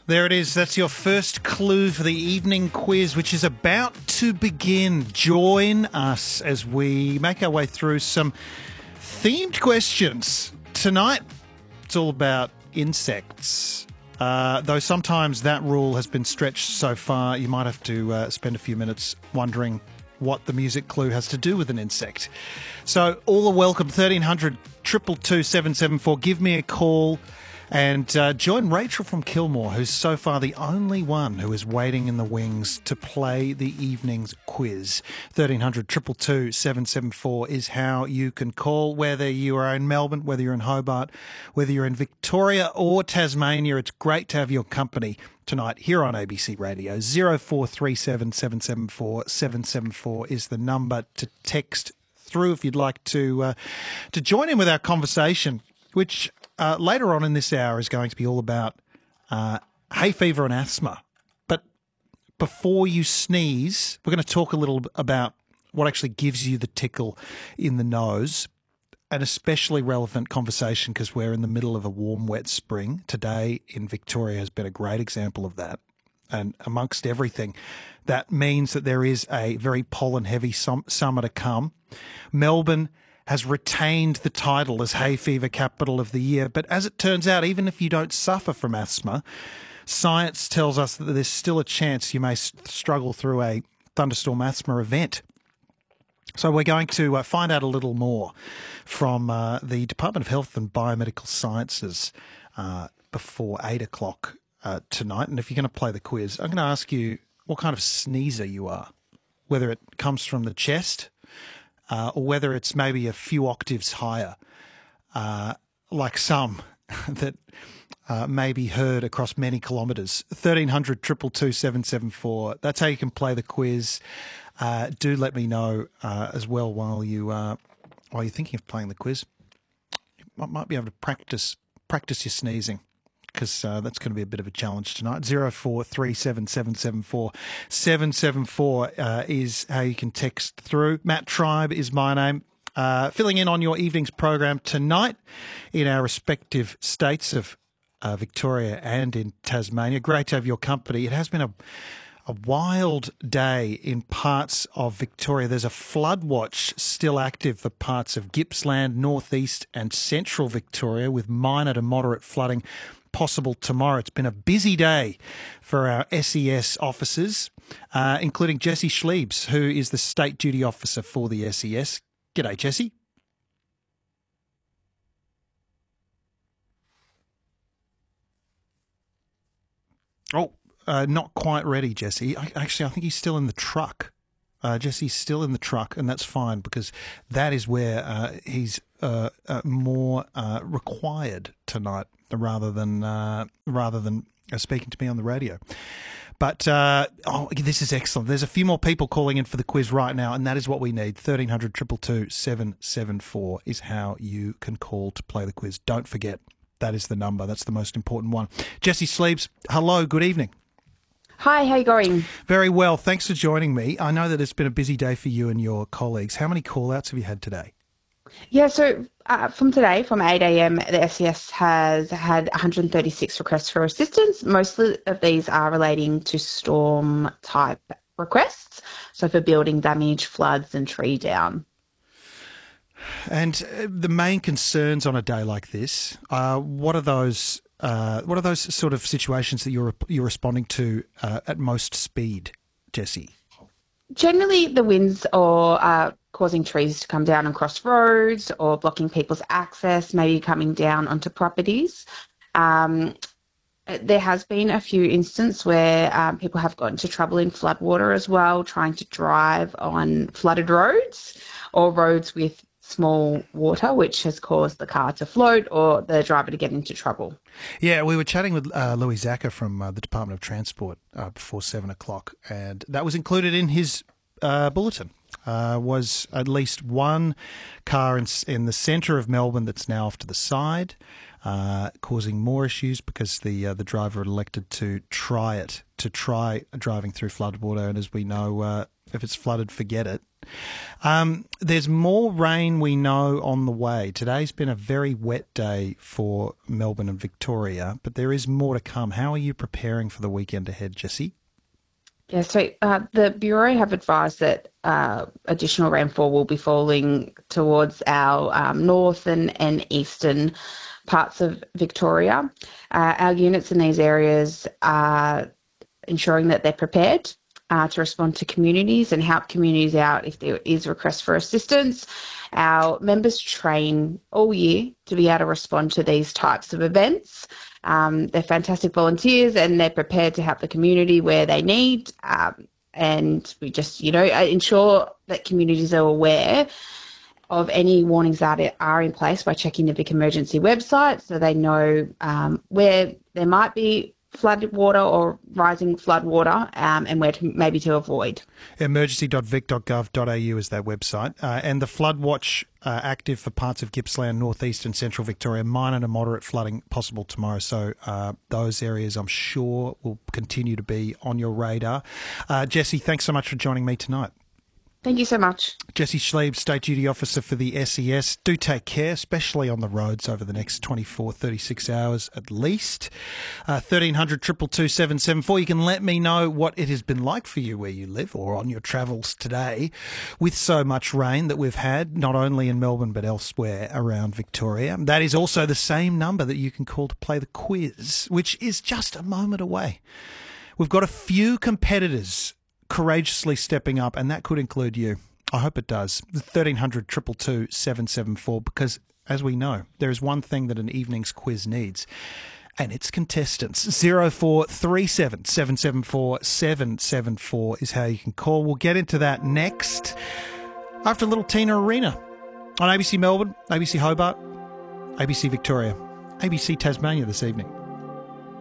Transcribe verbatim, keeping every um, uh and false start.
There it is. That's your first clue for the evening quiz, which is about to begin. Join us as we make our way through some themed questions. Tonight, it's all about insects. Uh, though sometimes that rule has been stretched so far, you might have to uh, spend a few minutes wondering what the music clue has to do with an insect. So all are welcome. thirteen hundred, two two two, seven seven four. Give me a call. And uh, join Rachel from Kilmore, who's so far the only one who is waiting in the wings to play the evening's quiz. thirteen hundred, two two two, seven seven four is how you can call, whether you are in Melbourne, whether you're in Hobart, whether you're in Victoria or Tasmania. It's great to have your company tonight here on A B C Radio. zero four three seven, seven seven four, seven seven four is the number to text through if you'd like to uh, to join in with our conversation, which Uh, later on in this hour is going to be all about uh, hay fever and asthma. But before you sneeze, we're going to talk a little about what actually gives you the tickle in the nose, an especially relevant conversation because we're in the middle of a warm, wet spring. Today in Victoria has been a great example of that. And amongst everything, that means that there is a very pollen-heavy sum- summer to come. Melbourne has retained the title as hay fever capital of the year. But as it turns out, even if you don't suffer from asthma, science tells us that there's still a chance you may struggle through a thunderstorm asthma event. So we're going to uh, find out a little more from uh, the Department of Health and Biomedical Sciences uh, before eight o'clock uh, tonight. And if you're going to play the quiz, I'm going to ask you what kind of sneezer you are, whether it comes from the chest, Uh, or whether it's maybe a few octaves higher, uh, like some that uh, may be heard across many kilometres. thirteen hundred, two two two, seven seven four. That's how you can play the quiz. Uh, do let me know uh, as well while, you, uh, while you're thinking of playing the quiz. You might be able to practice, practice your sneezing, because uh, that's going to be a bit of a challenge tonight. zero four three seven, seven seven four, seven seven four uh, is how you can text through. Matt Tribe is my name. Uh, filling in on your evening's program tonight in our respective states of uh, Victoria and in Tasmania. Great to have your company. It has been a A wild day in parts of Victoria. There's a flood watch still active for parts of Gippsland, northeast and central Victoria, with minor to moderate flooding possible tomorrow. It's been a busy day for our S E S officers, uh, including Jessie Schliebs, who is the State Duty Officer for the S E S. G'day, Jessie. Oh, uh, not quite ready, Jessie. I, actually, I think he's still in the truck. Uh, Jesse's still in the truck, and that's fine because that is where uh, he's uh, uh, more uh, required tonight, rather than uh, rather than uh, speaking to me on the radio. But uh, oh, this is excellent. There's a few more people calling in for the quiz right now, and that is what we need. thirteen hundred, two two two, seven seven four is how you can call to play the quiz. Don't forget, that is the number. That's the most important one. Jessie Schliebs, hello, good evening. Hi, how are you going? Very well. Thanks for joining me. I know that it's been a busy day for you and your colleagues. How many call-outs have you had today? Yeah, so uh, from today, from eight a.m, the S E S has had one hundred thirty-six requests for assistance. Most of these are relating to storm-type requests, so for building damage, floods and tree down. And the main concerns on a day like this, uh, what are those uh, what are those sort of situations that you're you're responding to uh, at most speed, Jessie? Generally, the winds are uh, causing trees to come down and cross roads or blocking people's access, maybe coming down onto properties. Um, there has been a few instances where um, people have got into trouble in floodwater as well, trying to drive on flooded roads or roads with small water, which has caused the car to float or the driver to get into trouble. Yeah, we were chatting with uh, Louis Zacher from uh, the Department of Transport uh, before seven o'clock, and that was included in his uh, bulletin. Uh, was at least one car in, in the centre of Melbourne that's now off to the side, uh, causing more issues because the uh, the driver had elected to try it, to try driving through floodwater. And as we know, uh, if it's flooded, forget it. Um, there's more rain we know on the way. Today's been a very wet day for Melbourne and Victoria, but there is more to come. How are you preparing for the weekend ahead, Jessie? Yeah, so uh, the Bureau have advised that uh, additional rainfall will be falling towards our um, north and, and eastern parts of Victoria. Uh, our units in these areas are ensuring that they're prepared uh, to respond to communities and help communities out if there is requests for assistance. Our members train all year to be able to respond to these types of events. Um, they're fantastic volunteers and they're prepared to help the community where they need. Um, and we just, you know, ensure that communities are aware of any warnings that are in place by checking the Vic Emergency website so they know um, where there might be flood water or rising flood water um, and where to maybe to avoid. emergency dot vic dot gov dot a u is that website. Uh, and the flood watch uh, active for parts of Gippsland, northeast and central Victoria. Minor to moderate flooding possible tomorrow. So uh, those areas I'm sure will continue to be on your radar. Uh, Jessie, thanks so much for joining me tonight. Thank you so much. Jessie Schlieb, State Duty Officer for the S E S. Do take care, especially on the roads over the next twenty-four, thirty-six hours at least. Uh, thirteen hundred, two two two, seven seven four. You can let me know what it has been like for you where you live or on your travels today with so much rain that we've had, not only in Melbourne but elsewhere around Victoria. That is also the same number that you can call to play the quiz, which is just a moment away. We've got a few competitors courageously stepping up, and that could include you. I hope it does. thirteen hundred, two two two, seven seven four, because as we know, there is one thing that an evening's quiz needs, and it's contestants. zero four three seven, seven seven four, seven seven four is how you can call. We'll get into that next after a little Tina Arena on A B C Melbourne, A B C Hobart, A B C Victoria, A B C Tasmania this evening.